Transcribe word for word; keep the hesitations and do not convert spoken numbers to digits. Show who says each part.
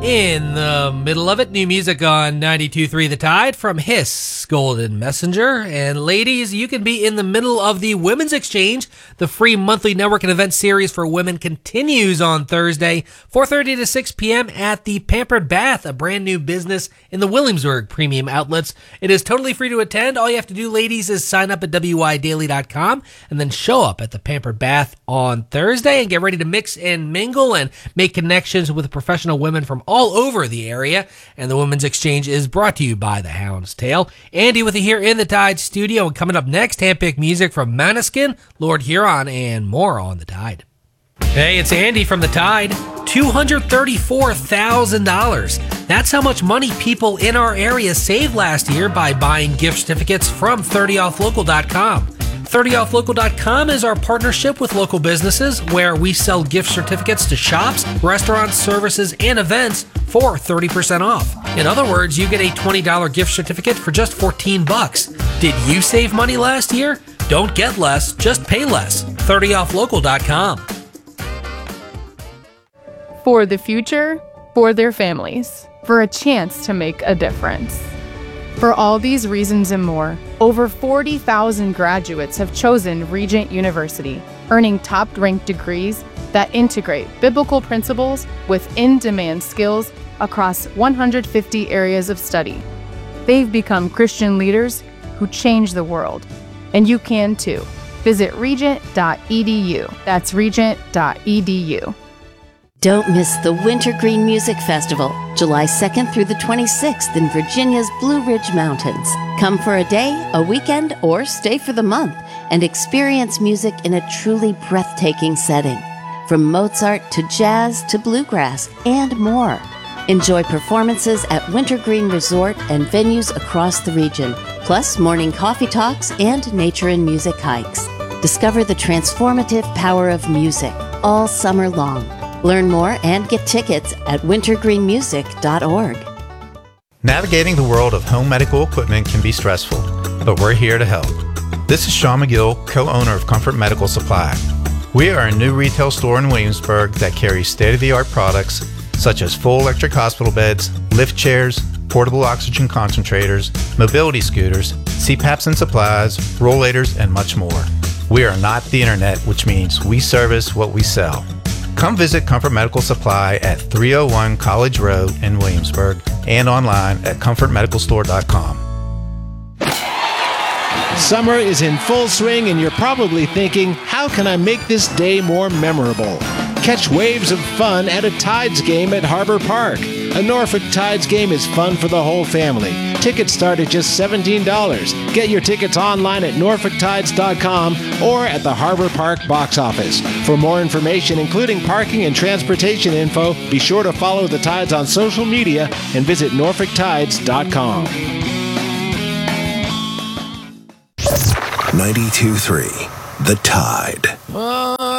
Speaker 1: In the middle of it, new music on ninety-two point three The Tide from Hiss, Golden Messenger. And ladies, you can be in the middle of the Women's Exchange. The free monthly network and event series for women continues on Thursday, four thirty to six p.m. at the Pampered Bath, a brand new business in the Williamsburg Premium Outlets. It is totally free to attend. All you have to do, ladies, is sign up at w i daily dot com and then show up at the Pampered Bath on Thursday and get ready to mix and mingle and make connections with professional women from all over the area. And the Women's Exchange is brought to you by the Hound's Tail. Andy with you here in the Tide studio, and coming up next, handpicked music from Maneskin, Lord Huron, and more on the Tide. Hey, it's Andy from the Tide. two hundred thirty-four thousand dollars. That's how much money people in our area saved last year by buying gift certificates from thirty off local dot com. thirty off local dot com is our partnership with local businesses where we sell gift certificates to shops, restaurants, services, and events for thirty percent off. In other words, you get a twenty dollars gift certificate for just fourteen bucks. Did you save money last year? Don't get less, just pay less. thirty off local dot com.
Speaker 2: For the future, for their families, for a chance to make a difference. For all these reasons and more, over forty thousand graduates have chosen Regent University, earning top-ranked degrees that integrate biblical principles with in-demand skills across one hundred fifty areas of study. They've become Christian leaders who change the world, and you can too. Visit regent dot e d u. That's regent dot e d u.
Speaker 3: Don't miss the Wintergreen Music Festival, July second through the twenty-sixth in Virginia's Blue Ridge Mountains. Come for a day, a weekend, or stay for the month and experience music in a truly breathtaking setting. From Mozart to jazz to bluegrass and more. Enjoy performances at Wintergreen Resort and venues across the region, plus morning coffee talks and nature and music hikes. Discover the transformative power of music all summer long. Learn more and get tickets at wintergreen music dot org.
Speaker 4: Navigating the world of home medical equipment can be stressful, but we're here to help. This is Sean McGill, co-owner of Comfort Medical Supply. We are a new retail store in Williamsburg that carries state-of-the-art products such as full electric hospital beds, lift chairs, portable oxygen concentrators, mobility scooters, C PAPs and supplies, rollators, and much more. We are not the internet, which means we service what we sell. Come visit Comfort Medical Supply at three oh one College Road in Williamsburg and online at comfort medical store dot com.
Speaker 5: Summer is in full swing and you're probably thinking, how can I make this day more memorable? Catch waves of fun at a Tides game at Harbor Park. A Norfolk Tides game is fun for the whole family. Tickets start at just seventeen dollars. Get your tickets online at norfolk tides dot com or at the Harbor Park box office. For more information, including parking and transportation info, be sure to follow the Tides on social media and visit norfolk tides dot com.
Speaker 6: ninety-two point three The Tide.
Speaker 1: Uh,